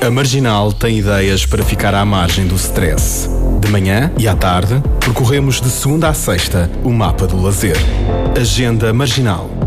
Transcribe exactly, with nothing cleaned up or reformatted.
A Marginal tem ideias para ficar à margem do stress. De manhã e à tarde, percorremos de segunda a sexta o mapa do lazer. Agenda Marginal.